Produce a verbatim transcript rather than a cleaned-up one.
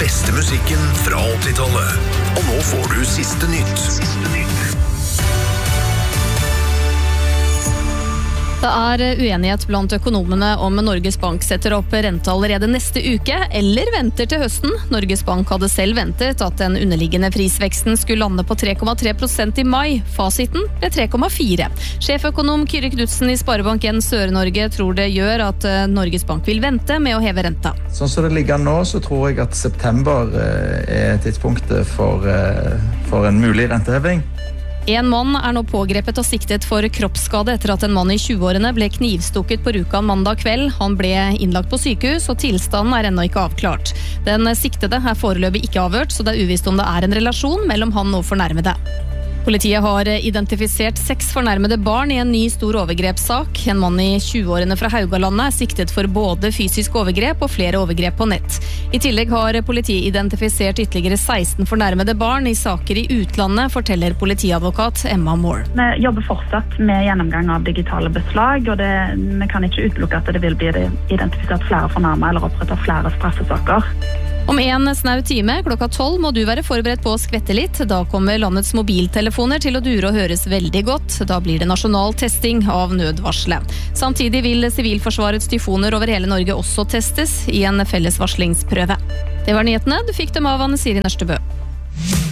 beste musikken fra åttitallet. Og nå får du siste nytt. Siste nytt. Det er uenighet blant økonomene om Norges Bank setter opp rente allerede neste uke, eller venter til høsten. Norges Bank hadde selv ventet at den underliggende prisveksten skulle lande på tre komma tre prosent i mai. Fasiten ble tre komma fire. Sjeføkonom Kyrre Knudsen i Sparebank en Sør-Norge tror det gjør at Norges Bank vil vente med å heve renta. Sånn som det ligger nå, så tror jeg at september er tidspunktet for, for en mulig renteheving. En mann er nå pågrepet og siktet for kroppsskade etter at en mann i tjueårene ble knivstukket på Rjukan mandag kveld. Han ble innlagt på sykehus, og tilstanden er ennå ikke avklart. Den siktede er foreløpig ikke avhørt, så det er uvisst om det er en relasjon mellom han og fornærmede. Politiet har identifisert seks fornærmede barn i en ny stor overgrepssak. En mann i tjueårene fra Haugalandet er siktet for både fysisk overgrep og flere overgrep på nett. I tillegg har politiet identifisert ytterligere seksten fornærmede barn i saker i utlandet, forteller politiadvokat Emma Moore. Vi jobber fortsatt med gjennomgang av digitale beslag, og det, vi kan ikke utelukke at det vil bli identifisert flere fornærmede eller opprettet flere straffesaker. Om en snau time, klokka tolv, må du være forberedt på å skvette litt. Da kommer landets mobiltelefoner til å dure og høres veldig godt. Da blir det nasjonal testing av nødvarselet. Samtidig vil Sivilforsvarets tyfoner over hele Norge også testes i en felles varslingsprøve. Det var nyhetene. Du fikk dem av Anne Siri Nørstebø.